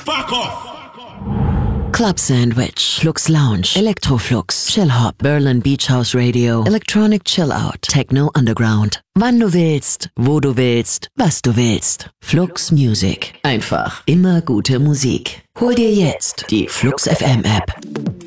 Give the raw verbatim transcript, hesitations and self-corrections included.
Fuck off! Club Sandwich, Flux Lounge, Electroflux, Chill Hop, Berlin Beach House Radio, Electronic Chill Out, Techno Underground. Wann du willst, wo du willst, was du willst. Flux Music. Einfach immer gute Musik. Hol dir jetzt die Flux F M App.